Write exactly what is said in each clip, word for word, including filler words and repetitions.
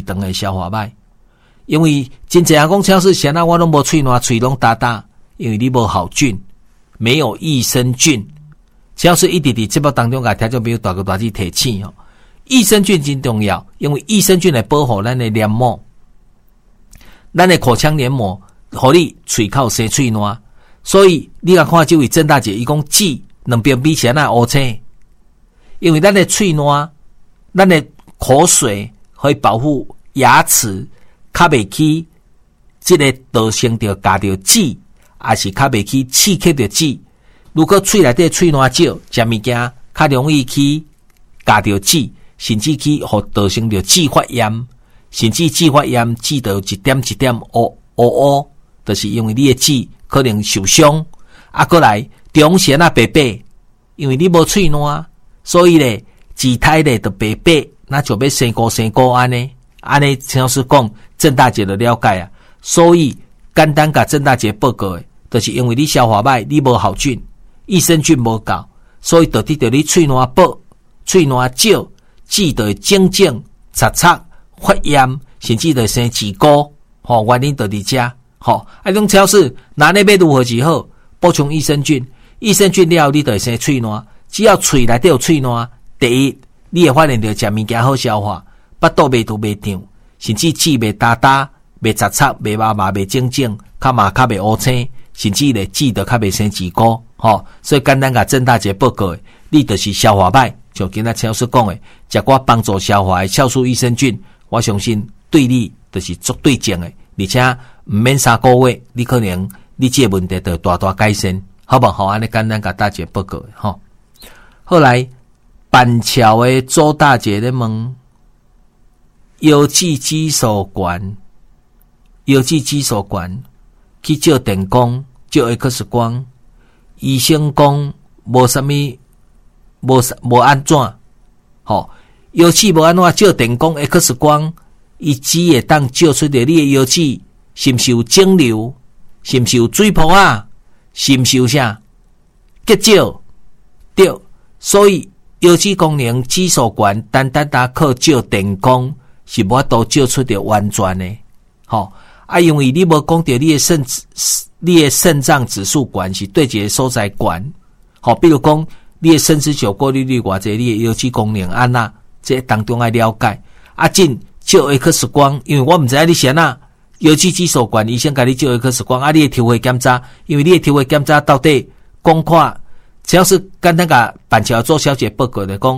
长的消化歹。因为真正讲超市现在我拢无喙烂，喙拢大大，因为你无好菌，没有益生菌。超市一直伫节目当中甲听众朋友大个大字提醒哦，益生菌真重要，因为益生菌来保护咱的黏膜，咱的口腔黏膜，互你喙口生喙烂。所以你甲看这位郑大姐，伊讲籽两边比起来那乌青，因为咱的喙烂，咱的口水可以保护牙齿。较袂起这个导生着夹着籽，还是较袂起刺激着籽。如果喙内底喙烂少，食物件较容易去夹着籽，甚至去互导生着籽发炎，甚至籽发炎籽到一点一点乌乌乌，就是因为你的籽可能受伤。啊，过来中线啊白白，因为你无喙烂，所以咧畸胎咧就白白，那就要生高生高安尼。安尼像是讲郑大姐的了解啊，所以简单甲郑大姐报告的，就是因为你消化歹，你无好菌，益生菌无够，所以导致着你喙烂薄、喙烂少，籽就会整整、擦擦、发炎，甚至就生痔膏。吼、哦，原因就伫遮。吼、哦，啊，种超市拿那要如何是好？补充益生菌，益生菌了后你就会生喙烂。只要喙内底有喙烂，第一，你会发现着食物件好消化。腹肚袂凸袂胀，甚至籽袂大大、袂杂杂、袂麻麻、袂整整，较嘛较袂乌青，甚至咧籽就较袂生痔膏。吼、哦，所以简单甲郑大姐报告的，你就是消化歹，像今仔超市讲的，食寡帮助消化的酵素益生菌，我相信对你就是足对症的，而且毋免三个月，你可能你这个问题就大大改善，好不好？安尼简单甲大姐报告的吼。后来板桥的周大姐咧问。腰脊肌手管，腰脊肌手管去照电光，照 X 光，医生讲无啥物，无无安怎，吼，腰脊无安怎照电光 X 光，伊只会当照出着你的腰脊是毋是有肿瘤，是毋是有水泡啊，是毋是有啥结石，对，所以腰脊功能肌手管单单单靠照电光。是无法度照出着完全的，吼啊！因为你无讲到你的肾，你的肾脏指数管是对一个所在管，吼，比如讲你的肾丝球过滤率偌济，你的腰肌功能安那，这当中要了解。啊，进照 X 光，因为我毋知影你是安那，腰肌肌手管医生甲你照 X 光，啊，你的抽血检查，因为你的抽血检查到底讲看，只要是简单甲板桥做小姐报告来讲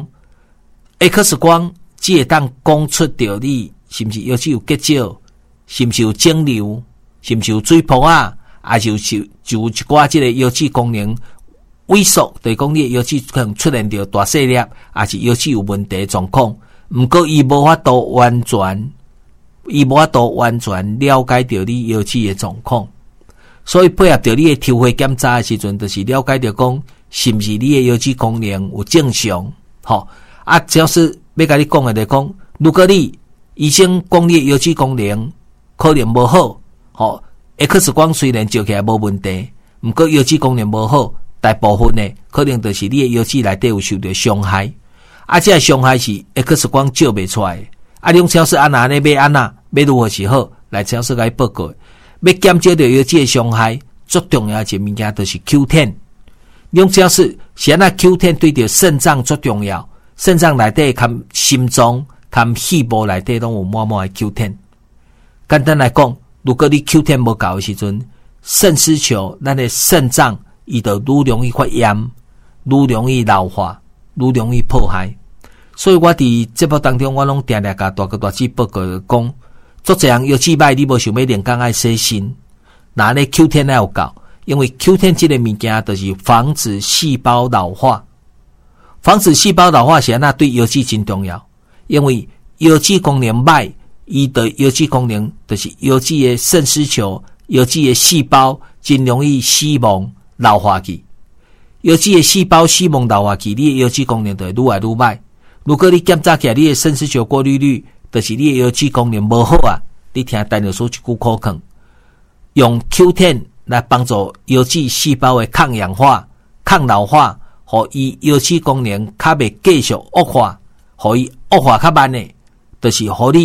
，X 光。只会当讲出着你是毋是腰肌有结石，是毋是有肿瘤，是毋是有水泡啊，还是有就有一寡即个腰肌功能萎缩，就是讲你的腰肌可能出现着大细粒，还是腰肌有问题的状况。毋过伊无法度完全，伊无法度完全了解着你腰肌的状况，所以配合着你的抽血检查的时阵，就是了解着讲是毋是你的腰肌功能有正常。吼啊，只要是。要甲你讲的就是讲，如果你医生讲你的腰肌功能可能无好，吼 ，X 光虽然照起来无问题，毋过腰肌功能无好，大部分呢可能就是你的腰肌内底有受到伤害，啊，这个伤害是 X 光照袂出来的。啊，你用超市安那呢？要安那？要如何是好？来超市甲你报告，要减少着腰肌的伤害，最重要的一物件就是 Q 十。你用超市是安那 Q 十对着肾脏最重要。肾脏内底含心脏、含肺部内底拢有满满的 Q 十。简单来讲，如果你 Q 十无够的时阵，肾丝球咱的肾脏伊就愈容易发炎，愈容易老化，愈容易破坏。所以我伫节目当中，我拢定定甲大哥大姐报告讲，做这样腰肌歹，你无想要连工爱洗身，那咧 Q 十要有够，因为 Q 十这个物件就是防止细胞老化。防止细胞老化是安那对腰肌真重要，因为腰肌功能歹，伊的腰肌功能就是腰肌的肾丝球、腰肌的细胞真容易死亡老化去。腰肌的细胞死亡老化去，你的腰肌功能就会愈来愈歹。如果你检查起来你的肾丝球过滤率，就是你的腰肌功能无好啊，你听陈老师一句口劝，用 Q 十 来帮助腰肌细胞的抗氧化、抗老化。互伊腰肌功能较袂继续恶化，互伊恶化较慢的，就是互你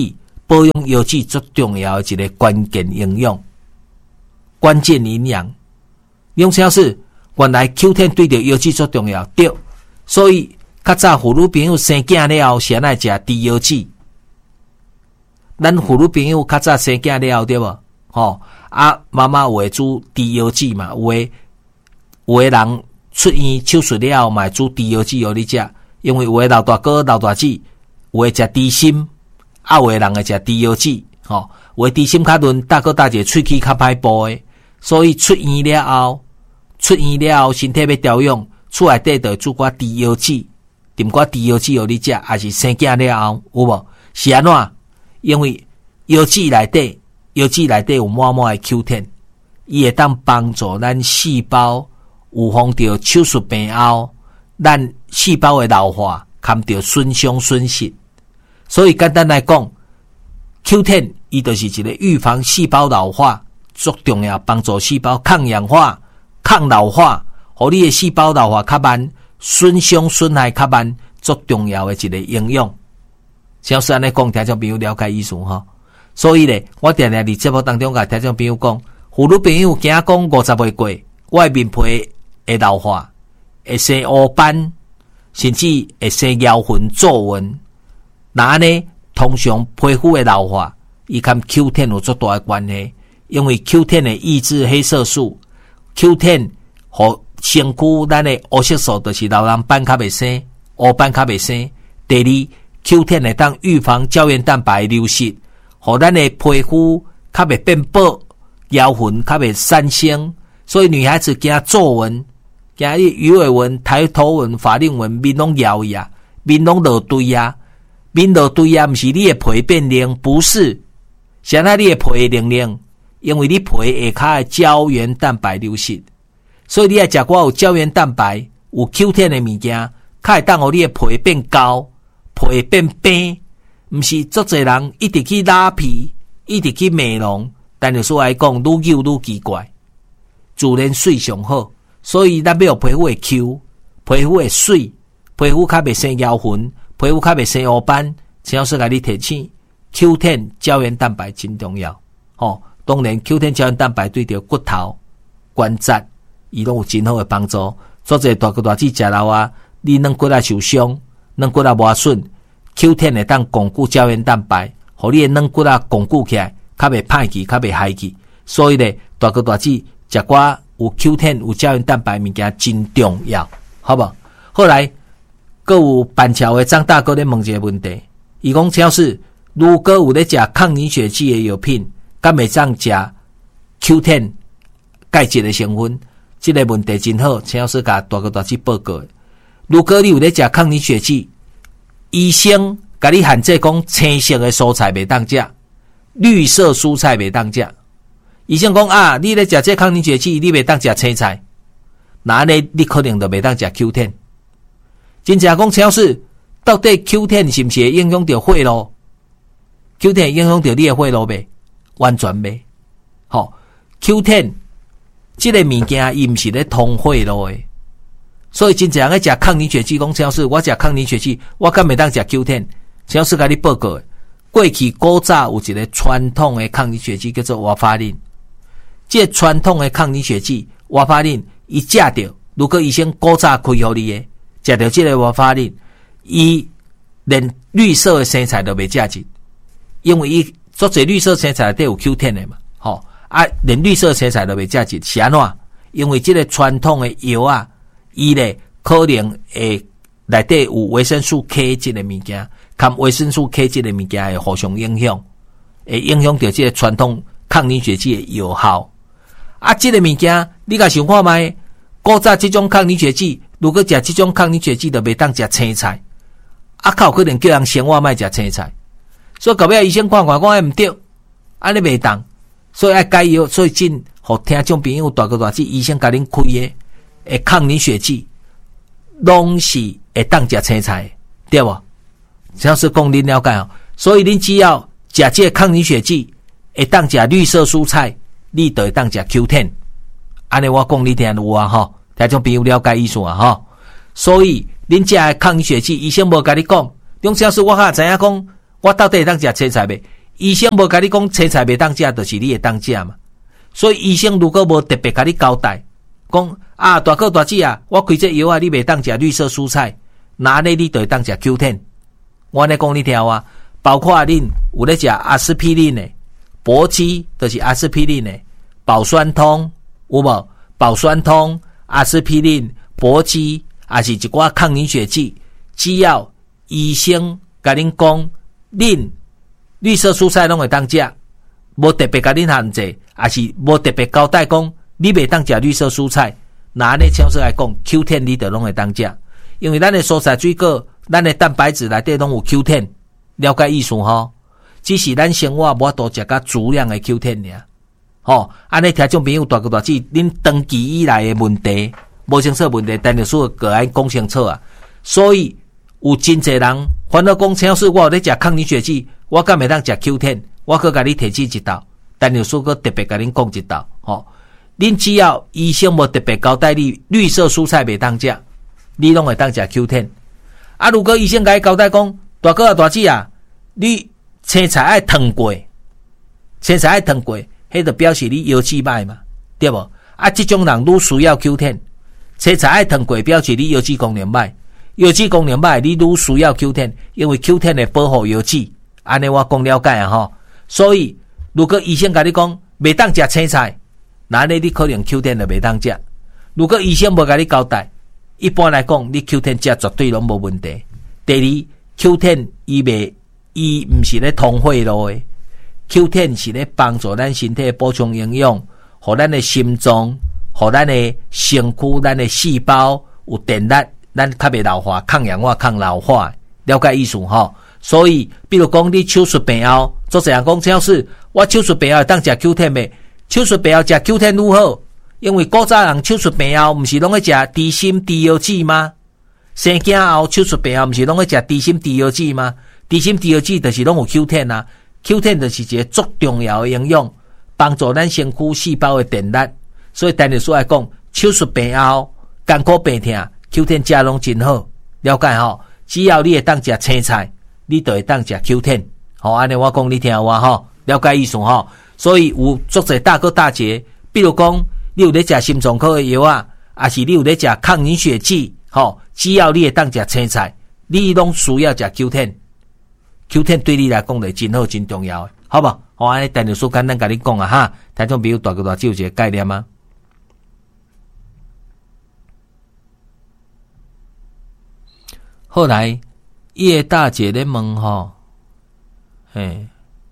保养腰子最重要的一个关键营养，关键营养。用啥是原来 Q 十 对着腰子最重要，对。所以较早妇女朋友生囝了后，先来食猪腰子。咱妇女朋友较早生囝了后，对无？吼、哦、啊，妈妈有会煮猪腰子嘛？有诶，有诶人出院手术了后，嘛煮猪腰子互你食，因为有诶老大哥、老大姊有会食猪心，啊有诶人会食猪腰子，吼、哦，有诶猪心较嫩，大哥大姐喙齿较歹补诶，所以出院了后，出院了后身体要调养，厝内底就煮寡猪腰子，炖寡猪腰子互你食，还是生囝了后有无？是安怎？因为腰子内底。腰子内底有满满的 Q 十， 伊会当帮助咱细胞预防着手术病后，咱细胞的老化，堪着损伤损失。所以简单来讲 ，Q 十 伊就是一个预防细胞老化，足重要，帮助细胞抗氧化、抗老化，互你的细胞老化较慢，损伤损害较慢，足重要的一个营养。像是安尼讲，听众朋友了解意思吼。所以咧，我定定伫节目当中甲听众朋友讲，妇女朋友惊讲五十岁过，我的面皮会老化，会生乌斑，甚至会生妖痕、皱纹。那安尼，通常皮肤的老化，伊跟 Q 十 有足大的关系，因为 Q 十 的抑制黑色素 ，Q 十 互身躯咱的黑色素，就是老人斑较袂生，乌斑较袂生。第二 ，Q 十 会当预防胶原蛋白流失。互咱的皮肤较袂变薄，妖痕较袂产生，所以女孩子惊皱纹、惊迄鱼尾纹、抬头纹、法令纹，面拢摇呀，面拢落堆呀，面落堆呀，毋是你的皮变灵，不是，是安你的皮灵灵，因为你皮下骹的胶原蛋白流失，所以你要食寡有胶原蛋白、有 Q 十 的物件，较会当互你的皮变高，皮变平。毋是足侪人一直去拉皮，一直去美容，但是说来讲，愈久愈奇怪，自然水上好，所以咱要有皮肤会 Q， 皮肤会水，皮肤较袂生妖痕，皮肤较袂生乌斑，只要是甲你提醒 ，Q 十 胶原蛋白真重要。吼、哦，当然 Q 十 胶原蛋白对着骨头、关节，伊拢有真好的帮助。做者大个大姊食老啊，你软骨啊受伤，软骨啊磨损。Q 十 会当巩固胶原蛋白，互你的软骨啊巩固起来，较袂歹去，较袂害去。所以咧，大哥大姊食寡有 Q 十 有胶原蛋白物件真重要，好不好？后来，阁有板桥的张大哥咧问一个问题，伊讲超市如果有咧食抗凝血剂的药品，敢会当食 Q 十 钙质的成分？这个问题真好，超市甲大哥大姊报告的。如果你有咧食抗凝血剂，医生甲你限制讲青色的蔬菜袂当食，绿色蔬菜袂当食。医生讲啊，你咧食这抗凝血剂，你袂当食青菜，那呢你可能就袂当食 Q 十。真正讲超市到底 Q 十 是毋是会影响到血路 ？Q 十 会影响到你的血路袂？完全袂。吼、哦、，Q 十 这个物件伊毋是咧通血路的。所以真正人食抗凝血剂，讲超市我食抗凝血剂，我敢袂当食 Q 十？超市甲你报告的，过去古早有一个传统的抗凝血剂叫做瓦法林。这个传统的抗凝血剂瓦法林，伊食着，如果医生古早开互你的，食着这个瓦法林，伊连绿色的生菜都袂食进，因为伊做侪绿色生菜内底有 Q 十 的嘛，吼、哦、啊，连绿色生菜都袂食进，是安怎？因为这个传统的药啊。伊咧可能会内底有维生素 K 这个物件，含维生素 K 这个物件会互相影响，会影响到这个传统抗凝血剂的药效。啊，这个物件你甲想看觅，古早这种抗凝血剂，如果食这种抗凝血剂，就袂当食青菜，啊，较有可能叫人生活莫食青菜。所以到尾医生看看，讲哎毋对，安尼袂当，所以爱改药。所以真互听众朋友大个大姊，医生甲恁开的。诶，抗凝血剂拢是会当食青菜，对无？只要是讲恁了解哦，所以恁只要食这抗凝血剂，会当食绿色蔬菜，你就会当食 Q 十。安尼我讲你听有啊吼，听众朋友了解意思啊吼。所以恁食抗凝血剂，医生无甲你讲，用只是我较知影讲，我到底会当食青菜袂？ 医生无甲你讲青菜袂当食，就是你会当食嘛。所以医生如果无特别甲你交代，讲啊大哥大姐啊，我开这药啊，你袂当食绿色蔬菜，那呢你就会当食 Q 十。我咧讲你听啊，包括恁有咧食阿司匹林的，搏击就是阿司匹林的，保酸通有无？保酸通、阿司匹林、搏击，也是一寡抗凝血剂，只要医生甲恁讲，恁绿色蔬菜拢会当食，无特别甲恁限制，也是无特别交代讲你袂当食绿色蔬菜。那安尼超市来讲 ，Q 十 你就拢会当食，因为咱的蔬菜水果。咱的蛋白质内底拢有 Q 十， 了解意思吼？只是咱生活无法度食甲足量的 Q 十 尔。吼，安尼听众朋友大哥大姐，恁长期以来的问题，无清楚问题，陈律师个爱讲清楚啊。所以有真侪人烦恼讲，陈老师我有咧食抗凝血剂，我敢袂当食 Q 十？ 我搁甲你提起一道，陈律师搁特别甲恁讲一道。吼，恁只要医生无特别交代你绿色蔬菜袂当食，你拢会当食 Q 十。啊！如果医生甲伊交代讲，大哥啊、大姐啊，你青菜爱烫过，青菜爱烫过，迄就表示你腰子歹嘛，对无？啊，这种人愈需要 Q 十， 青菜爱烫过，表示你腰子功能歹，腰子功能歹，你愈需要 Q 十， 因为 Q 十会保护腰子。安尼我讲了解啊吼。所以，如果医生甲你讲袂当食青菜，那呢你可能 Q 十就袂当食。如果医生无甲你交代，一般来讲，你 Q 十 食绝对拢无问题。第二 ，Q 十 伊袂，伊毋是咧通血路的 ，Q 十 是咧帮助咱身体补充营养，互咱的心脏，互咱的身躯，咱的细胞有电力，咱较袂老化，抗氧化、抗老化，了解意思吼？所以，比如讲你手术病后，做这样讲，只要是我手术病后当食 Q 十 的，手术病后食 Q 十如何？因为古早人手术病后，毋是拢去食低锌低腰子吗？生囝后手术病后，毋是拢去食低锌低腰子吗？低锌低腰子就是拢有 Q 十 啊 ，Q 十 就是一个足重要的营养，帮助咱身躯细胞的电力。所以，陈律师来讲，手术病后艰苦病痛 ，Q 十 食拢真好，了解吼？只要你会当食青菜，你就会当食 Q 十。好，安尼我讲你听有啊吼？了解意思吼？所以有足侪大哥大姐，比如讲。你有咧食心脏科的药啊，还是你有咧食抗凝血剂？吼，只要你会当食青菜，你拢需要食 Q 十。Q 十 对你来讲是真好、真重要的，好不？我安尼陈律师简单甲你讲啊哈，听众朋友大概大致有一个概念吗？后来叶大姐咧问吼，嘿，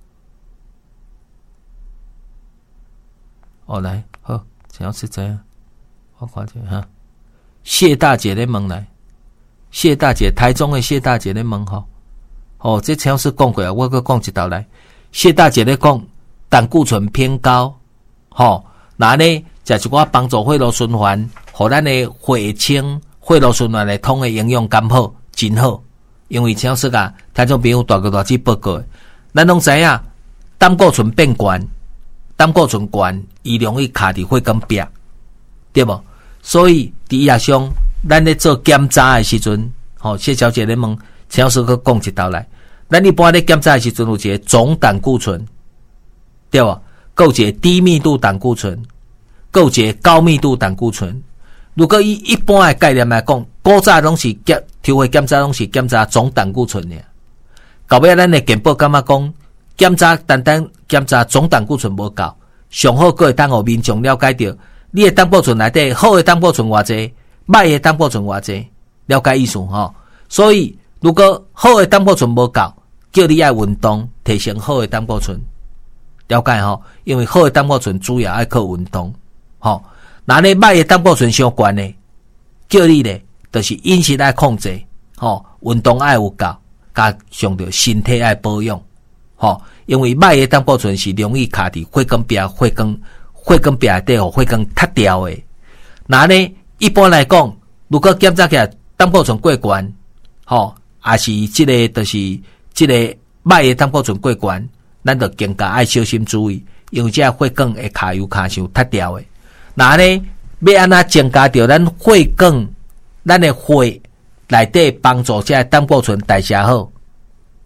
哦来好。想要是这样，我看见哈，谢大姐咧问来，谢大姐，台中的谢大姐咧问吼，哦，这超市讲过啊，我搁讲一道来，谢大姐咧讲胆固醇偏高，吼、哦，那呢，食一寡帮助血路循环，互咱的血清、血路循环来通的营养刚好，真好，因为超市啊，台中朋友大个大姐报告，咱拢知影胆固醇变悬。胆固醇悬，伊容易卡伫血管壁，对无？所以伫医学上，咱咧做检查的时阵，吼、哦，谢小姐咧问，陈老师去讲一道来。咱一般咧检查的时阵有一个总胆固醇，对无？还有一个低密度胆固醇，还有一个高密度胆固醇。如果以一般的概念来讲，古早拢是检抽血检查拢是检查总胆固醇尔。到尾咱的健保感觉讲。检查单单检查总胆固醇无够，上好个会当互民众了解到你的胆固醇内底好的胆固醇偌济，歹的胆固醇偌济，了解意思吼。所以如果好的胆固醇无够，叫你爱运动提升好的胆固醇，了解吼。因为好的胆固醇主要爱靠运动，吼。那你歹的胆固醇相关的，叫你咧，就是饮食爱控制，吼，运动爱有够，加上着身体爱保养。吼，因为歹的胆固醇是容易卡伫血管壁、血管、血管壁内底，互血管塌掉的。那呢，一般来讲，如果检查起来胆固醇过悬，吼，也是即、这个就是即个歹的胆固醇过悬，咱就更加爱小心注意，因为这血管会卡油卡伤塌掉的。那呢，要安怎增加着咱血管、咱的血内底帮助这胆固醇代谢好？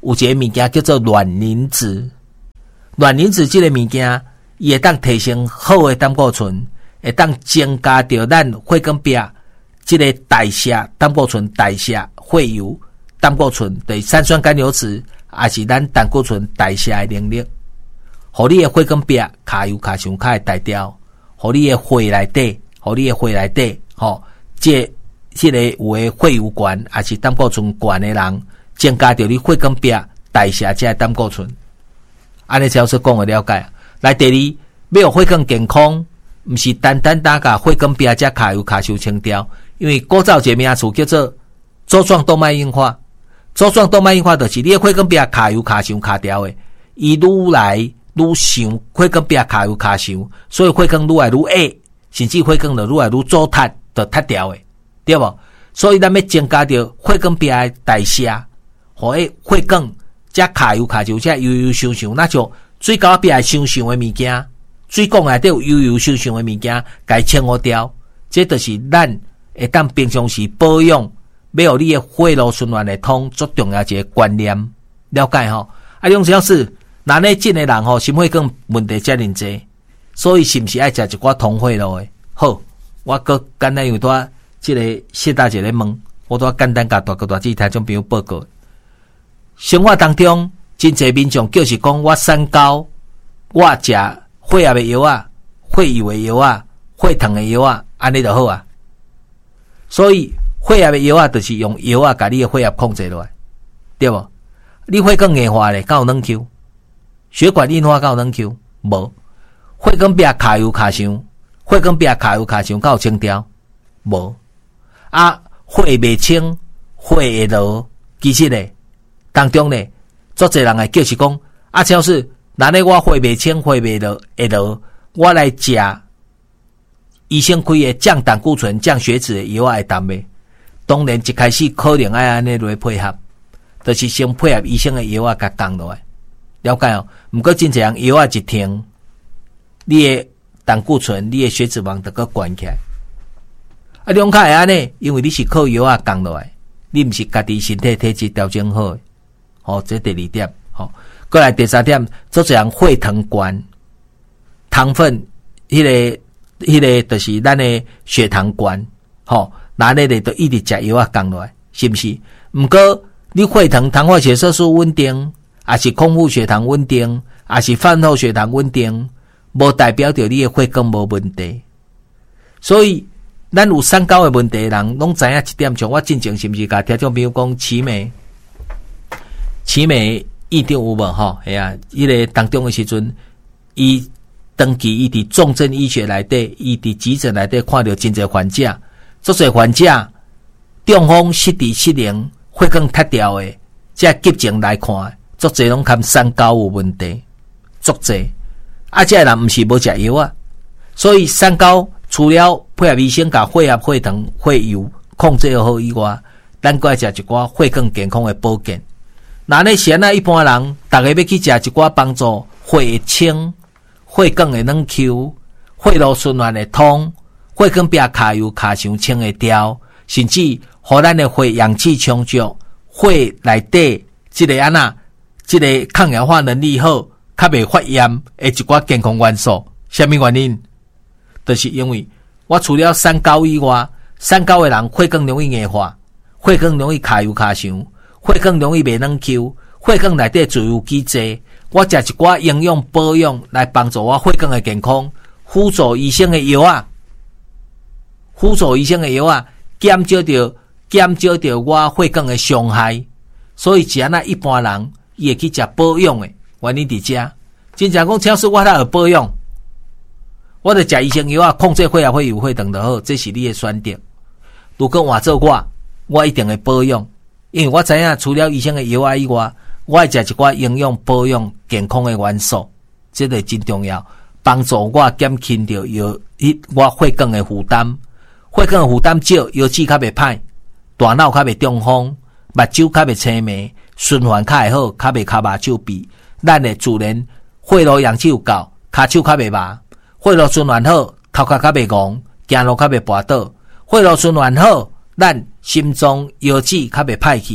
有一个物件叫做卵磷脂。卵磷脂这个物件，伊会当提升好的胆固醇，会当增加着咱血管壁这个代谢胆固醇代谢血油胆固醇的三酸甘油酯，也是咱胆固醇代谢的能力，互你的血管壁卡油卡伤较会代掉，互你的血内底，互你的血内底，吼，这这个有诶血油高，也是胆固醇高的人，增加着你血管壁代谢这个胆固醇。安尼才是讲的了解。来，第二，要血管健康，毋是单单打甲血管壁只卡油卡伤清掉，因为古早一个名词叫做粥状动脉硬化。粥状动脉硬化就是你的血管壁卡油卡伤卡掉的，伊愈来愈伤，血管壁卡油卡伤，所以血管愈来愈矮，甚至血管就愈来愈阻塌，就塌掉的，对无？所以咱要增加着血管壁的代谢，互迄血管只卡油卡伤只油油伤伤，那就水沟壁伤伤的物件，水管内底有油油伤伤的物件，该清好掉。这就是咱会当平常时保养，要有你的血路循环的通，最重要一个观念，了解吼？啊，用像是那呢真的人吼，心血管问题遮尔济，所以是毋是爱食一寡通血路的？好，我搁简单有多即个谢大姐咧问，我多简单甲大哥大姐听众朋友报告。生活当中，真侪民众就是讲我三高，我食血压的药啊、血油的药啊、血糖的药啊，安尼就好啊。所以血压的药啊，就是用药啊，甲你的血压控制落来，对无？你血管硬化咧，敢有软 Q？ 血管硬化敢有软 Q？ 无。血管壁卡油卡伤，血管壁卡油卡伤，敢有清掉？无。啊，血未清，血会落，其实咧。当中呢，足侪人会叫是讲，啊，超是，那呢我血未清，血未落，会落，我来食医生开的降胆固醇、降血脂的药会当袂？当然一开始可能爱安尼来配合，就是先配合医生的药啊，甲降落来，了解哦。毋过真侪人药啊一停，你的胆固醇、你的血脂肪就搁悬起来。啊，两卡会安尼，因为你是靠药啊降落来，你毋是家己身体体质调整好的。好、哦，这第二点。好、哦，过来第三点，做这样血糖高，糖分，迄、那个、迄、那个，就是咱的血糖高。好、哦，那你哋就一直食药啊降落来，是不是？毋过你血糖、糖化血色素稳定，还是空腹血糖稳定，还是饭后血糖稳定，无代表着你的血管无问题。所以，咱有三高的问题的人，拢知影一点，像我之前是不是甲听众朋友讲奇美？奇美医定有无吼？系啊，伊个当中的时阵，伊登记伊伫重症医学内底，伊伫急诊内底看到真侪患者，足侪患者中风失智失灵，血管塌掉的，这急症来看，足侪拢含三高有问题，足侪。啊，这人毋是无食药啊，所以三高除了配合医生甲血压、血糖、血油控制好以外，咱搁爱食一寡血管健康的保健。那呢，现在一般人，大家要去食一寡帮助血清、血管的软 Q、血路循环的通、血管壁卡油卡伤清的掉，甚至互咱的血氧气充足，血内底即个安那，即个抗氧化能力好，较袂发炎的一寡健康元素。什么原因？就是因为我除了三高以外，三高的人血管容易硬化，血管容易卡油卡伤。血管容易袂软 Q， 血管内底自由基质，我食一寡营养保养来帮助我血管的健康，辅助医生的药啊，辅助医生的药啊，减少着减少着我血管的伤害。所以，只要那一般人伊会去食保养的，原因伫遮。真正讲，超市我哪有保养，我著食医生药啊，控制血压、血油、血糖就好，这是你的选择。如果换做我，我一定会保养。因为我知影，除了医生的药啊以外，我会食一寡营养保养健康的元素，这个真重要，帮助我减轻着药我血管的负担。血管的负担少，腰子较袂歹，大脑较袂中风，目睭较袂青迷，循环较会好，较袂骹麻手臂。咱的自然血路氧气有够，骹手较袂麻，血路循环好，头壳较袂戆，行路较袂跋倒。血路循环好，咱心脏、腰子较袂歹去，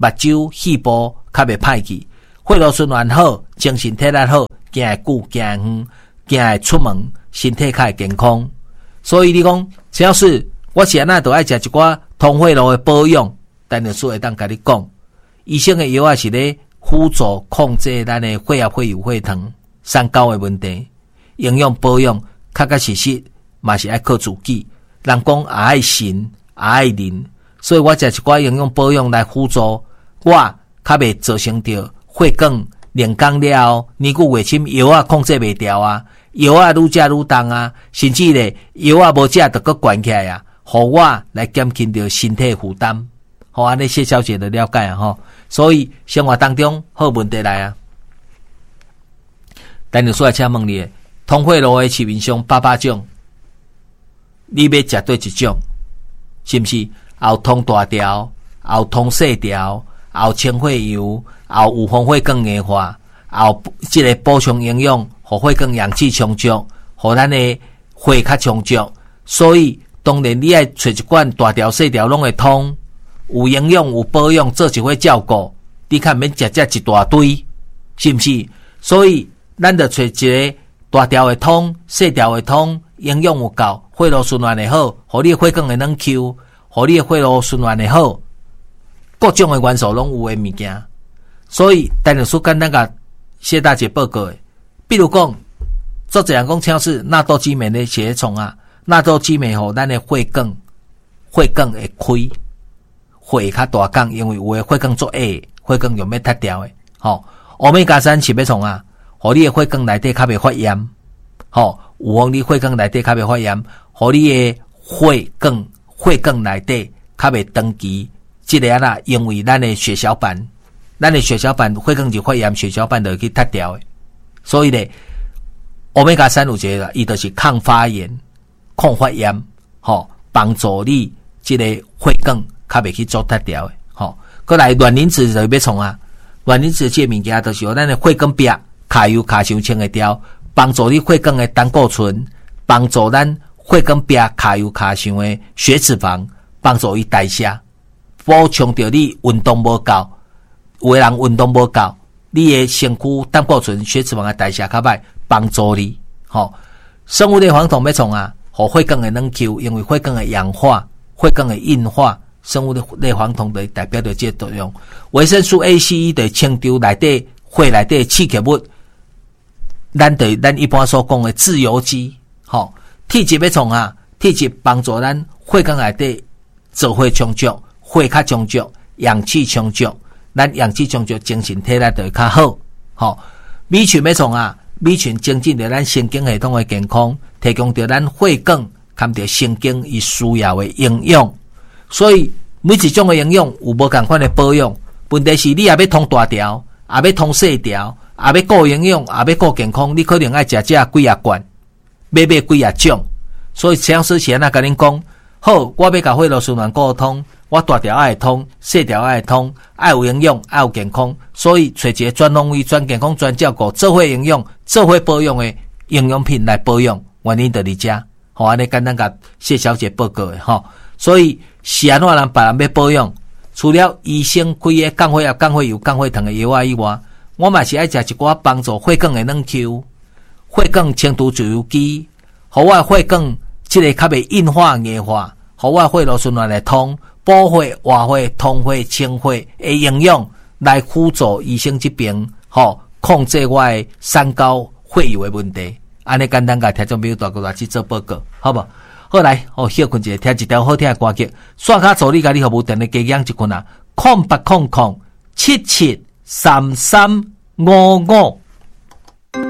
目睭、肺部较袂歹去，血路循环好，精神体力好，行会久，行会远，行会出门，身体较会健康。所以你讲，只要是我是安那都爱食一寡通血路的保养，陈律师会当甲你讲，医生的药啊是咧辅助控制咱的血压、血油、血糖、三高的问题，营养保养确确实实嘛是爱靠自己。人讲也爱神，也爱人，所以我食一寡营养保养来辅助我，较袂造成着血管连降了，年久月深，药啊控制袂掉啊，药啊愈食愈重啊，甚至咧药啊无食就搁悬起来啊，互我来减轻着身体负担。好，安尼谢小姐的了解啊吼。所以生活当中好问题来啊，但就说来请问你，通血路的市面上八百种，你要食对一种？是不是？也有通大条，也有通细条，也有清血油，也有预防血管硬化，也有这个补充营养，互血管阳气充足，互咱的血较充足。所以当然你爱找一罐大条细条拢会通。有营养有保养，做一回照顾，你看免食食一大堆，是不是？所以咱就找一个大条的通，细条的通，营养有够，血路循环的好，互你的血管会软 Q， 互你的血路循环的好，各种的元素拢有的物件。所以陈律师简单甲谢大姐报告的，比如讲，做这样讲超市纳豆激酶的血虫啊，纳豆激酶互咱的血管，血管会开。血较大降，因为有诶血管作矮，血管用要脱掉诶。吼，欧米伽三是要创啊，互你诶血管内底较袂发炎。吼，有互你血管内底较袂发炎，互你诶血管血管内底较袂长期。即个啊啦，因为咱诶血小板，咱诶血小板血管就发炎，血小板就去脱掉诶。所以咧，欧米伽三有一个，伊就是抗发炎、抗发炎，吼，帮助你即个血管。较袂去做脱掉诶，吼，过来卵磷脂就要创啊，卵磷脂这物件就是咱的血管壁卡油卡伤清会掉，帮助你血管的胆固醇，帮助咱血管壁卡油卡伤的血脂肪，帮助伊代谢，补充着你运动无够，有的人运动无够，你的身躯胆固醇、血脂肪的代谢较歹，帮助你，吼，生物类黄酮要创啊，互血管的软 Q， 因为血管的氧化、血管的硬化。生物的类黄酮的代表着这作用，维生素 A、C、E 的清除内底血内底刺激物，咱对咱一般所讲的自由基，吼，体质要创啊，体质帮助咱血管内底做血充足，血较充足，氧气充足，咱氧气充足，精神体力就会较好，吼。米群要创啊，米群增进着咱神经系统的健康，提供着咱血管含着神经伊需要的营养。所以每一种的营养有无同款的保养，问题是你也要通大条，也要通细条，也要顾营养，也要顾健康，你可能爱食这几啊罐，买买几啊种。所以常时是安那甲恁讲，好，我要甲血路循环顾通，我大条爱通，细条爱通，爱有营养，爱有健康，所以找一个专方位、专健康、专照顾、做伙营养、做伙保养的营养品来保养，原因就伫遮。好，安尼简单甲谢小姐报告的吼。所以是安怎人别人要保养，除了医生开的降血压、降血油、降血糖的药啊以外，我嘛是爱食一寡帮助血管的软 Q， 血管清除自由基，互我血管即个较袂硬化硬化，互我血路循环来通，补血、活血、通血、清血的营养来辅助医生这边，吼控制我的三高血油的问题。安尼简单甲听众朋友大家来去做报告，好无？好来，哦，休困一下，听一条好听的歌曲。刷卡助你甲你服务电的加养一群啊，空八空空七七三三五五。